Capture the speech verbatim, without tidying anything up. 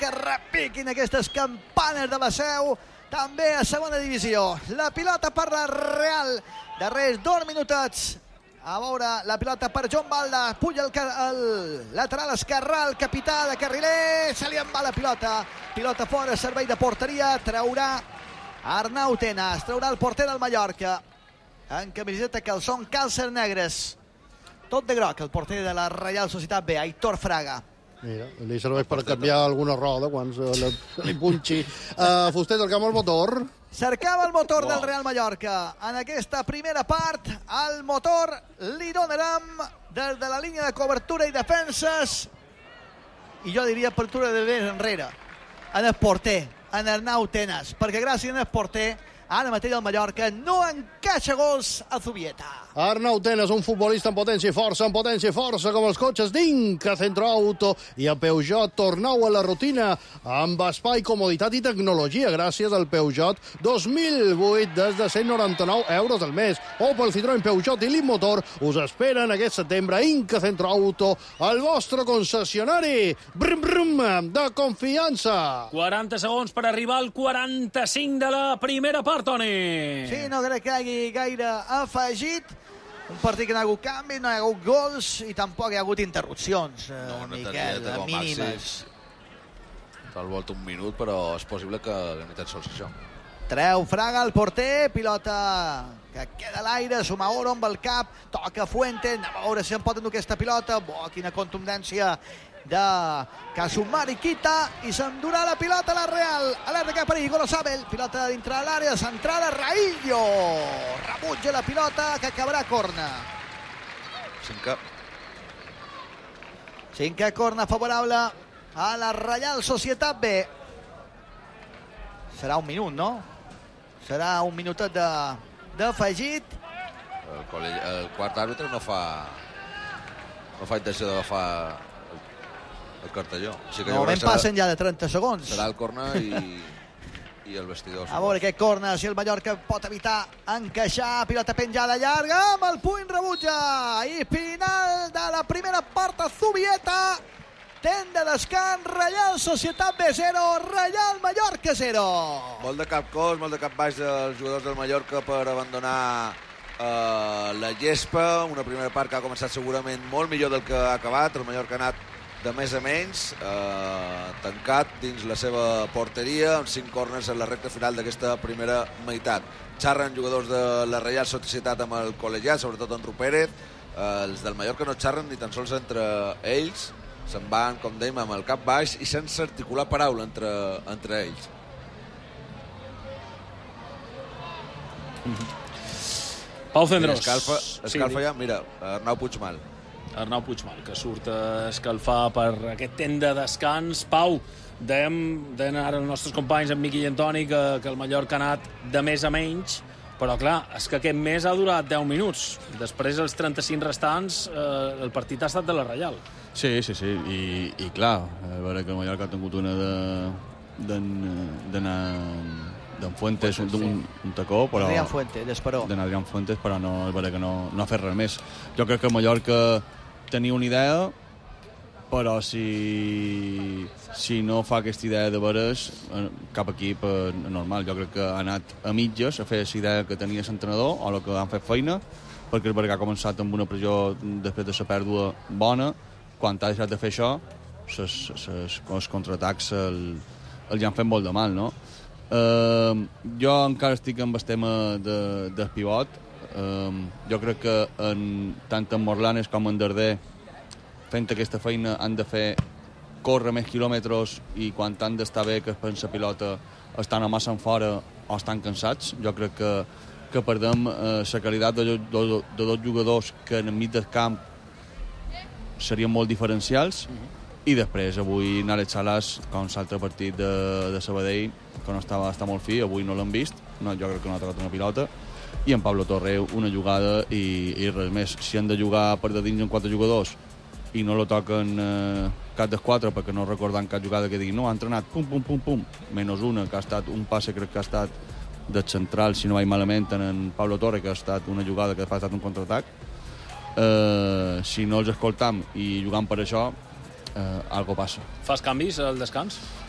que repiquin aquestes campanes de la Seu, també a segona divisió. La pilota per la Real, darrers dos minutets. A veure, la pilota per John Balda, puja el, el lateral esquerrà, el capità de carriler, se li en va la pilota, pilota fora, servei de porteria, traurà Arnau Tenas, traurà el porter del Mallorca, en camiseta calçón, calces negres, tot de groc, el porter de la Reial Societat B, Aitor Fraga. Mira, li serveix per canviar alguna roda quan se li, li punxi. Uh, Fuster, cercam el motor. Cercava el motor wow. del Real Mallorca. En aquesta primera part, el motor li donarem des de la línia de cobertura i defenses, i jo diria apertura de més enrere, en el porter, en Arnau Tenas, perquè gràcies al porter, ara mateix el Mallorca no encaixa gols a Zubieta. Arnau Tenas, un futbolista en potència i força, en potència i força, com els cotxes d'Inca Centroauto, i a Peugeot tornau a la rutina amb espai, comoditat i tecnologia gràcies al Peugeot dos mil vuit des de cent noranta-nou euros al mes. Opel, Citroën, Peugeot i Leapmotor us esperen aquest setembre a Inca Centroauto, el vostre concessionari brum, brum, de confiança. quaranta segons per arribar al quaranta-cinc de la primera part, Toni. Sí, no crec que hi hagi gaire afegit. Un partit que no hi ha hagut canvi, no hi ha hagut gols i tampoc hi ha hagut interrupcions, eh, no, no Miquel, mínimes. Tal volta un minut, però és possible que la meitat sols això. Treu Fraga, el porter, pilota que queda a l'aire, Sumaoro amb el cap, toca Fuentes, anem a veure si en pot endur aquesta pilota. Bo, quina contundència de Kasumari Kita, i s'endurà la pilota a la Real. Alerta que perill, Golosabel, pilota dintre de l'àrea centrada, Raillo rebutja la pilota que acabarà corna. Cinquè. Cinquè corna favorable a la Reial Societat B. Serà un minut, no? Serà un minutet d'afegit. El, el quart àrbitre no fa no fa intenció d'agafar el, el cartelló. O sigui que de moment serà, passen ja de trenta segons. Serà el corna i, i el vestidor. A veure aquest corna, si el Mallorca pot evitar encaixar, pilota penjada llarga, amb el puny rebutja. I final de la primera part a Zubieta. Temps de descans, Reial Societat B zero, Reial Mallorca zero. Molt de cap cos, molt de cap baix dels jugadors del Mallorca per abandonar eh, la gespa. Una primera part que ha començat segurament molt millor del que ha acabat. El Mallorca ha anat de més a menys, eh, tancat dins la seva porteria, amb cinc corners en la recta final d'aquesta primera meitat. Xarren jugadors de la Reial Societat amb el col·legiat, sobretot en Rupérez. Eh, els del Mallorca no xarren ni tan sols entre ells. Se'n van, com dèiem, amb el cap baix i sense articular paraula entre, entre ells. Mm-hmm. Pau Cendros. Escalfa, escalfa sí, ja, mira, Arnau Puigmal. Arnau Puigmal, que surt a escalfar per aquest temps de descans. Pau, dèiem, deien ara els nostres companys, en Miqui i Antoni, que, que el Mallorca ha anat de més a menys, però clar, és que aquest mes ha durat deu minuts. Després, els trenta-cinc restants, eh, el partit ha estat de la Reial. Sí, sí, sí, i, i clar, a veure que el Mallorca ha tingut una d'anar d'en Fuentes, un, un, un tacó, però... Adrián Fuentes, d'Esperó. D'en Adrián Fuentes, però no, és veure que no, no ha fet res més. Jo crec que el Mallorca tenia una idea, però si, si no fa aquesta idea de veres, cap equip eh, normal. Jo crec que ha anat a mitges a fer aquesta idea que tenia l'entrenador, o el que han fet feina, perquè és veritat que ha començat amb una pressió després de la pèrdua bona. Quan ha deixat de fer això, ses, ses, els contraatacs el, el ja han fet molt de mal, no? Eh, jo encara estic amb el tema de, del pivot. Eh, jo crec que en, tant en Morlanes com en Darder, fent aquesta feina, han de fer córrer més quilòmetres i quan han d'estar bé que pensa pilota estan a massa en fora o estan cansats. Jo crec que, que perdem eh, la qualitat de, de, de dos jugadors que en el mig del camp serien molt diferencials. Mm-hmm. I després avui Naret Salas, com l'altre partit de, de Sabadell, que no estava, està molt fi, avui no l'hem vist, no, jo crec que no ha tocat una pilota, i en Pablo Torre una jugada i, i res més. Si han de jugar per de dins amb quatre jugadors i no lo toquen eh, cap dels quatre, perquè no recordant cap jugada que digui no, ha entrenat, pum, pum, pum, pum, menys una, que ha estat un passe, crec que ha estat del central, si no vaig malament, en Pablo Torre, que ha estat una jugada que ha estat un contraatac. Eh, si no els escoltam i jugam per això, eh, algo passa. Fas canvis al descans?